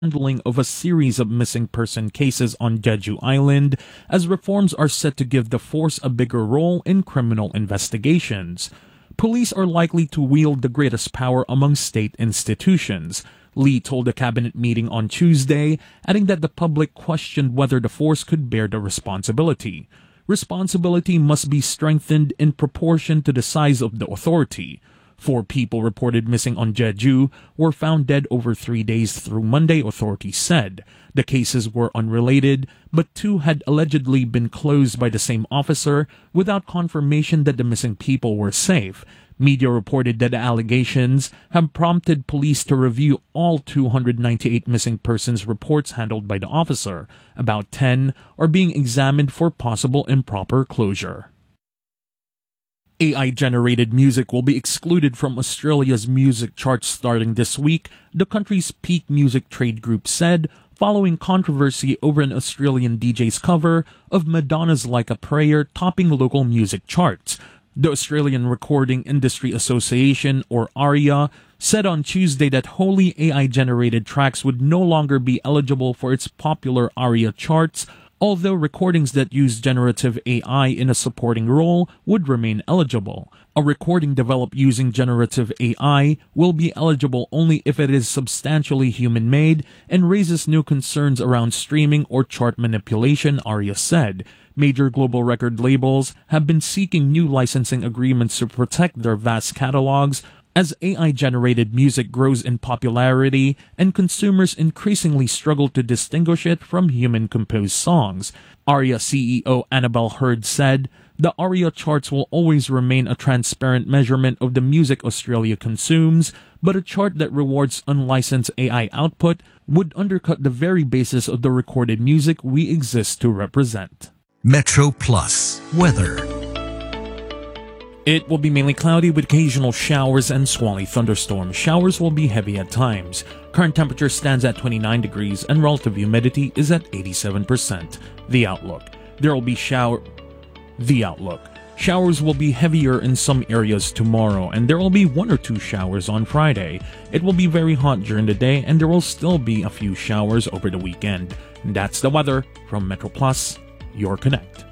handling of a series of missing person cases on Jeju Island, as reforms are set to give the force a bigger role in criminal investigations. Police are likely to wield the greatest power among state institutions, Lee told a cabinet meeting on Tuesday, adding that the public questioned whether the force could bear the responsibility. Responsibility must be strengthened in proportion to the size of the authority. 4 people reported missing on Jeju were found dead over 3 days through Monday, authorities said. The cases were unrelated, but 2 had allegedly been closed by the same officer without confirmation that the missing people were safe. Media reported that the allegations have prompted police to review all 298 missing persons reports handled by the officer. About 10 are being examined for possible improper closure. AI-generated music will be excluded from Australia's music charts starting this week, the country's peak music trade group said, following controversy over an Australian DJ's cover of Madonna's Like a Prayer topping local music charts. The Australian Recording Industry Association, or ARIA, said on Tuesday that wholly AI-generated tracks would no longer be eligible for its popular ARIA charts, although recordings that use generative AI in a supporting role would remain eligible. A recording developed using generative AI will be eligible only if it is substantially human-made and raises new concerns around streaming or chart manipulation, ARIA said. Major global record labels have been seeking new licensing agreements to protect their vast catalogs as AI-generated music grows in popularity and consumers increasingly struggle to distinguish it from human-composed songs. ARIA CEO Annabelle Hurd said, "The ARIA charts will always remain a transparent measurement of the music Australia consumes, but a chart that rewards unlicensed AI output would undercut the very basis of the recorded music we exist to represent." Metro Plus weather. It will be mainly cloudy with occasional showers and squally thunderstorms. Showers will be heavy at times. Current temperature stands at 29 degrees and relative humidity is at 87%. The outlook. Showers will be heavier in some areas tomorrow, and there will be 1 or 2 showers on Friday. It will be very hot during the day, and there will still be a few showers over the weekend. That's the weather from Metro Plus, your connect.